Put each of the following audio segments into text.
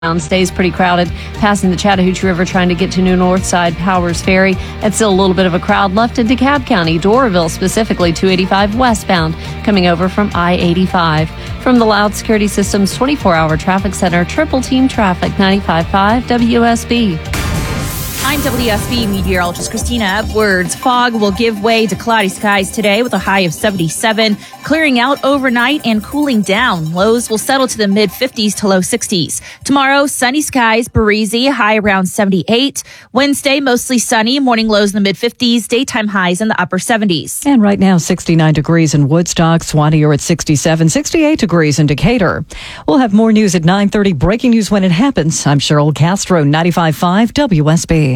Stays pretty crowded, passing the Chattahoochee River, trying to get to New Northside Powers Ferry. It's still a little bit of a crowd left in DeKalb County, Doraville specifically, 285 westbound, coming over from I-85. From the Loud Security Systems 24-hour traffic center, Triple Team Traffic, 95.5 WSB. I'm WSB meteorologist Christina Edwards. Fog will give way to cloudy skies today with a high of 77, clearing out overnight and cooling down. Lows will settle to the mid-50s to low 60s. Tomorrow, sunny skies, breezy, high around 78. Wednesday, mostly sunny, morning lows in the mid-50s, daytime highs in the upper 70s. And right now, 69 degrees in Woodstock. Swanee, you're at 67, 68 degrees in Decatur. We'll have more news at 9:30. Breaking news when it happens. I'm Cheryl Castro, 95.5 WSB.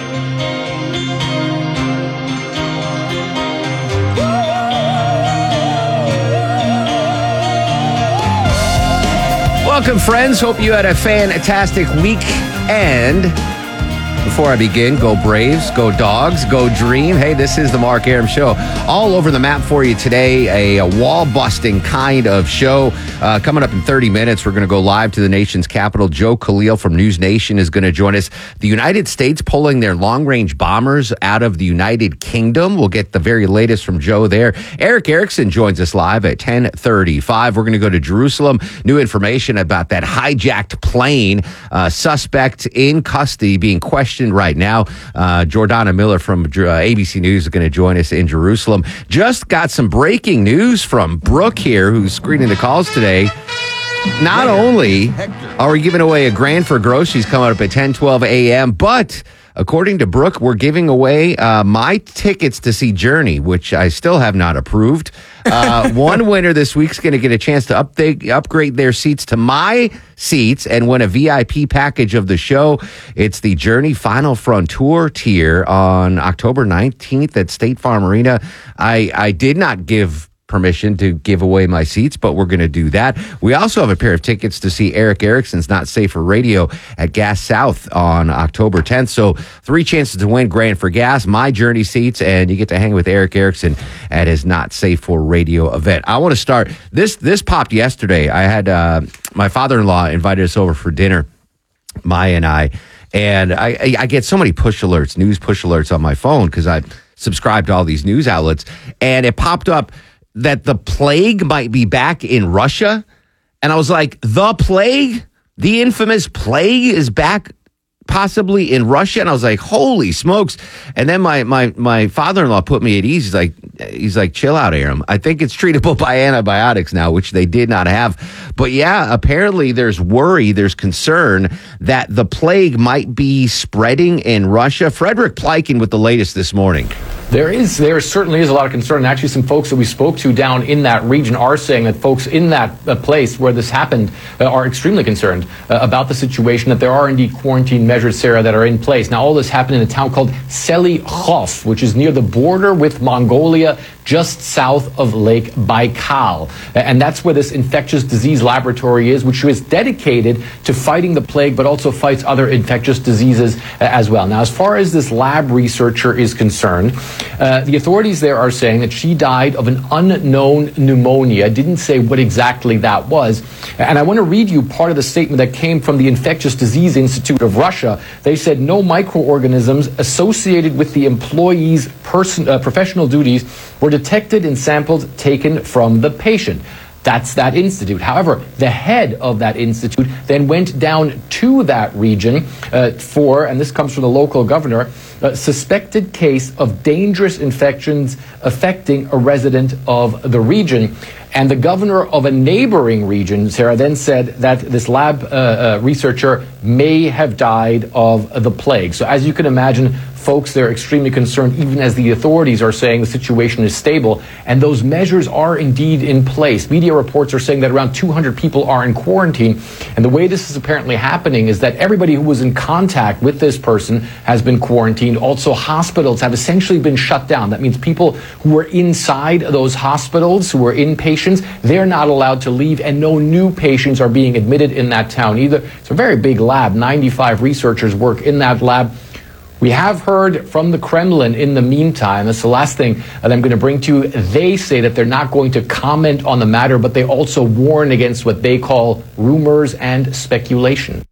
Welcome, friends. Hope you had a fantastic weekend. Before I begin, go Braves, go Dogs, go Dream. Hey, this is the Mark Arum Show. All over the map for you today, a wall-busting kind of show. Coming up in 30 minutes, we're going to go live to the nation's capital. Joe Khalil from News Nation is going to join us. The United States pulling their long-range bombers out of the United Kingdom. We'll get the very latest from Joe there. Eric Erickson joins us live at 10:35. We're going to go to Jerusalem. New information about that hijacked plane. Suspect in custody being questioned right now. Jordana Miller from ABC News is going to join us in Jerusalem. Just got some breaking news from Brooke here, who's screening the calls today. Not only are we giving away $1,000 for groceries coming up at 10:12 a.m., but according to Brooke, we're giving away my tickets to see Journey, which I still have not approved. One winner this week's going to get a chance to upgrade their seats to my seats and win a VIP package of the show. It's the Journey Final Frontier tier on October 19th at State Farm Arena. I did not give permission to give away my seats, but we're going to do that. We also have a pair of tickets to see Eric Erickson's Not Safe for Radio at Gas South on October 10th. So 3 chances to win $1,000 for gas, my Journey seats, and you get to hang with Eric Erickson at his Not Safe for Radio event. I want to start. This popped yesterday. I had my father-in-law invited us over for dinner, Maya and I get so many push alerts, news push alerts on my phone because I subscribe to all these news outlets, and it popped up that the plague might be back in Russia. And I was like, the plague? The infamous plague is back possibly in Russia? And I was like, holy smokes. And then my father-in-law put me at ease. He's like, chill out, Arum. I think it's treatable by antibiotics now, which they did not have. But yeah, apparently there's worry, there's concern that the plague might be spreading in Russia. Frederick Pleiken with the latest this morning. There certainly is a lot of concern. Actually, some folks that we spoke to down in that region are saying that folks in that place where this happened are extremely concerned about the situation, that there are indeed quarantine measures, Sarah, that are in place. Now, all this happened in a town called Selikhov, which is near the border with Mongolia, just south of Lake Baikal. And that's where this infectious disease laboratory is, which is dedicated to fighting the plague, but also fights other infectious diseases as well. Now, as far as this lab researcher is concerned, the authorities there are saying that she died of an unknown pneumonia. Didn't say what exactly that was. And I want to read you part of the statement that came from the Infectious Disease Institute of Russia. They said no microorganisms associated with the employee's professional duties were detected in samples taken from the patient. That's that institute. However, the head of that institute then went down to that region and this comes from the local governor, a suspected case of dangerous infections affecting a resident of the region. And the governor of a neighboring region, Sarah, then said that this lab researcher may have died of the plague. So as you can imagine, folks, they're extremely concerned, even as the authorities are saying the situation is stable. And those measures are indeed in place. Media reports are saying that around 200 people are in quarantine. And the way this is apparently happening is that everybody who was in contact with this person has been quarantined. Also, hospitals have essentially been shut down. That means people who were inside those hospitals, who were inpatients, they're not allowed to leave, and no new patients are being admitted in that town either. It's a very big lab. 95 researchers work in that lab. We have heard from the Kremlin in the meantime. That's the last thing that I'm going to bring to you. They say that they're not going to comment on the matter, but they also warn against what they call rumors and speculation.